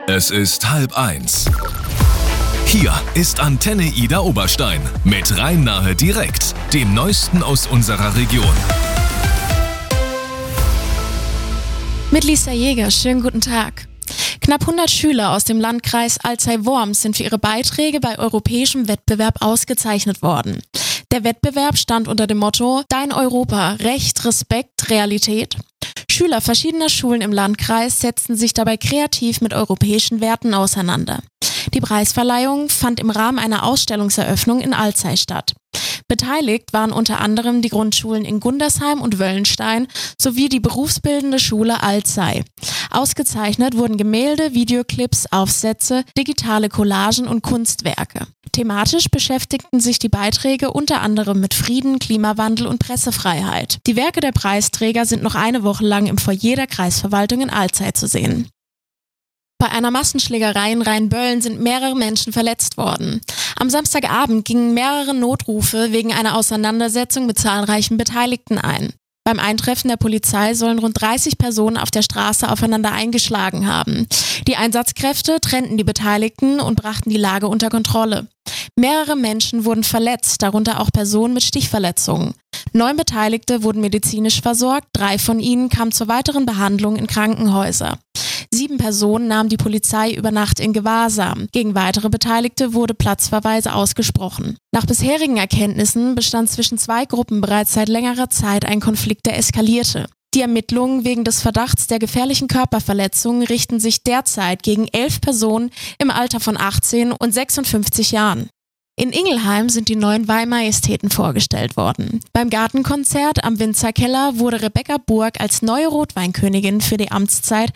Es ist 12:30. Hier ist Antenne Ida Oberstein mit Rhein-Nahe direkt, dem Neuesten aus unserer Region. Mit Lisa Jäger, schönen guten Tag. Knapp 100 Schüler aus dem Landkreis Alzey-Worms sind für ihre Beiträge bei europäischem Wettbewerb ausgezeichnet worden. Der Wettbewerb stand unter dem Motto Dein Europa, Recht, Respekt, Realität. Schüler verschiedener Schulen im Landkreis setzten sich dabei kreativ mit europäischen Werten auseinander. Die Preisverleihung fand im Rahmen einer Ausstellungseröffnung in Alzey statt. Beteiligt waren unter anderem die Grundschulen in Gundersheim und Wöllenstein sowie die berufsbildende Schule Alzey. Ausgezeichnet wurden Gemälde, Videoclips, Aufsätze, digitale Collagen und Kunstwerke. Thematisch beschäftigten sich die Beiträge unter anderem mit Frieden, Klimawandel und Pressefreiheit. Die Werke der Preisträger sind noch eine Woche lang im Foyer der Kreisverwaltung in Alzey zu sehen. Bei einer Massenschlägerei in Rheinböllen sind mehrere Menschen verletzt worden. Am Samstagabend gingen mehrere Notrufe wegen einer Auseinandersetzung mit zahlreichen Beteiligten ein. Beim Eintreffen der Polizei sollen rund 30 Personen auf der Straße aufeinander eingeschlagen haben. Die Einsatzkräfte trennten die Beteiligten und brachten die Lage unter Kontrolle. Mehrere Menschen wurden verletzt, darunter auch Personen mit Stichverletzungen. 9 Beteiligte wurden medizinisch versorgt, 3 von ihnen kamen zur weiteren Behandlung in Krankenhäuser. 7 Personen nahm die Polizei über Nacht in Gewahrsam. Gegen weitere Beteiligte wurde Platzverweis ausgesprochen. Nach bisherigen Erkenntnissen bestand zwischen 2 Gruppen bereits seit längerer Zeit ein Konflikt, der eskalierte. Die Ermittlungen wegen des Verdachts der gefährlichen Körperverletzung richten sich derzeit gegen 11 Personen im Alter von 18 und 56 Jahren. In Ingelheim sind die neuen Weihmajestäten vorgestellt worden. Beim Gartenkonzert am Winzerkeller wurde Rebecca Burg als neue Rotweinkönigin für die Amtszeit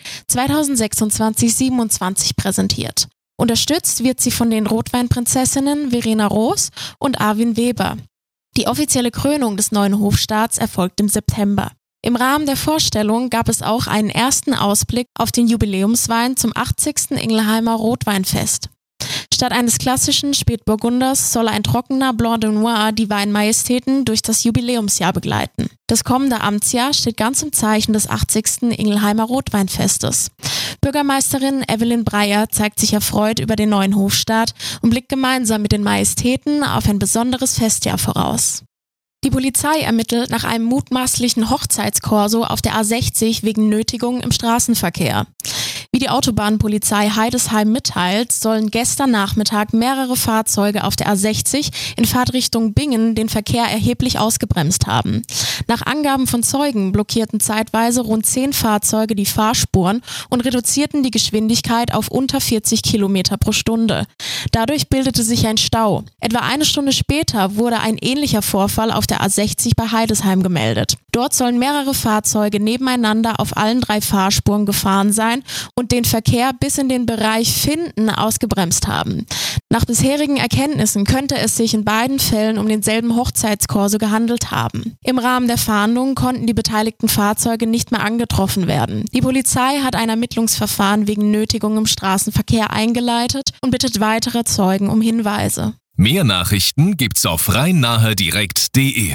2026-27 präsentiert. Unterstützt wird sie von den Rotweinprinzessinnen Verena Roos und Arwin Weber. Die offizielle Krönung des neuen Hofstaats erfolgt im September. Im Rahmen der Vorstellung gab es auch einen ersten Ausblick auf den Jubiläumswein zum 80. Ingelheimer Rotweinfest. Statt eines klassischen Spätburgunders soll ein trockener Blanc de Noir die Weinmajestäten durch das Jubiläumsjahr begleiten. Das kommende Amtsjahr steht ganz im Zeichen des 80. Ingelheimer Rotweinfestes. Bürgermeisterin Evelyn Breyer zeigt sich erfreut über den neuen Hofstaat und blickt gemeinsam mit den Majestäten auf ein besonderes Festjahr voraus. Die Polizei ermittelt nach einem mutmaßlichen Hochzeitskorso auf der A60 wegen Nötigung im Straßenverkehr. Wie die Autobahnpolizei Heidesheim mitteilt, sollen gestern Nachmittag mehrere Fahrzeuge auf der A60 in Fahrtrichtung Bingen den Verkehr erheblich ausgebremst haben. Nach Angaben von Zeugen blockierten zeitweise rund 10 Fahrzeuge die Fahrspuren und reduzierten die Geschwindigkeit auf unter 40 Kilometer pro Stunde. Dadurch bildete sich ein Stau. Etwa eine Stunde später wurde ein ähnlicher Vorfall auf der A60 bei Heidesheim gemeldet. Dort sollen mehrere Fahrzeuge nebeneinander auf allen 3 Fahrspuren gefahren sein und den Verkehr bis in den Bereich Finden ausgebremst haben. Nach bisherigen Erkenntnissen könnte es sich in beiden Fällen um denselben Hochzeitskorso gehandelt haben. Im Rahmen der Fahndung konnten die beteiligten Fahrzeuge nicht mehr angetroffen werden. Die Polizei hat ein Ermittlungsverfahren wegen Nötigung im Straßenverkehr eingeleitet und bittet weitere Zeugen um Hinweise. Mehr Nachrichten gibt's auf rhein-nahe-direkt.de.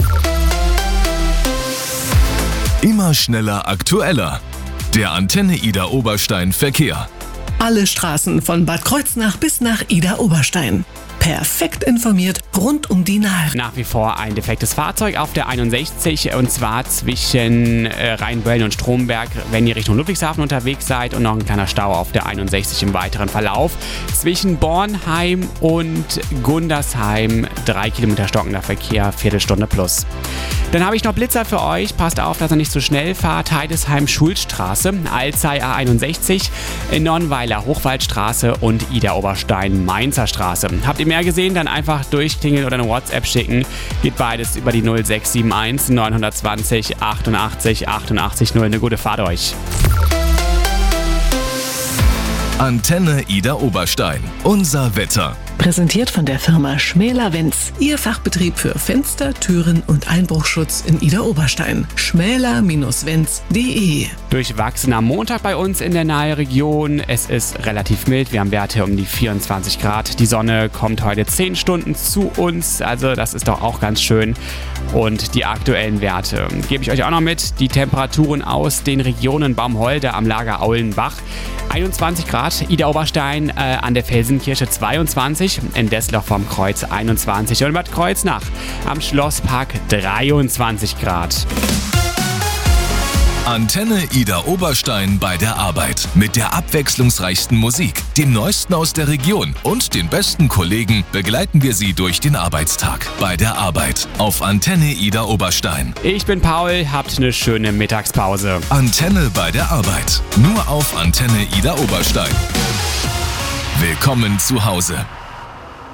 Immer schneller, aktueller. Der Antenne Ida Oberstein Verkehr. Alle Straßen von Bad Kreuznach bis nach Ida Oberstein. Perfekt informiert rund um die Nahe. Nach wie vor ein defektes Fahrzeug auf der 61 und zwar zwischen Rheinböllen und Stromberg, wenn ihr Richtung Ludwigshafen unterwegs seid, und noch ein kleiner Stau auf der 61 im weiteren Verlauf. Zwischen Bornheim und Gundersheim 3 Kilometer stockender Verkehr, Viertelstunde plus. Dann habe ich noch Blitzer für euch. Passt auf, dass ihr nicht zu schnell fahrt. Heidesheim-Schulstraße, Alzey A61, Nonnweiler Hochwaldstraße und Ida Oberstein Mainzer Straße. Habt ihr mehr gesehen, dann einfach durchklingeln oder eine WhatsApp schicken. Geht beides über die 0671 920 88 88 0. Eine gute Fahrt euch. Antenne Ida Oberstein. Unser Wetter. Präsentiert von der Firma Schmäler-Wenz. Ihr Fachbetrieb für Fenster, Türen und Einbruchschutz in Idar-Oberstein. schmäler-wenz.de. Durchwachsen am Montag bei uns in der Nahe-Region. Es ist relativ mild. Wir haben Werte um die 24 Grad. Die Sonne kommt heute 10 Stunden zu uns. Also das ist doch auch ganz schön. Und die aktuellen Werte gebe ich euch auch noch mit. Die Temperaturen aus den Regionen Baumholde am Lager Aulenbach. 21 Grad, Idar-Oberstein an der Felsenkirche 22, in Dessloch vom Kreuz 21 und Bad Kreuznach am Schlosspark 23 Grad. Antenne Idar-Oberstein bei der Arbeit. Mit der abwechslungsreichsten Musik, dem Neuesten aus der Region und den besten Kollegen begleiten wir Sie durch den Arbeitstag. Bei der Arbeit auf Antenne Idar-Oberstein. Ich bin Paul, habt eine schöne Mittagspause. Antenne bei der Arbeit. Nur auf Antenne Idar-Oberstein. Willkommen zu Hause.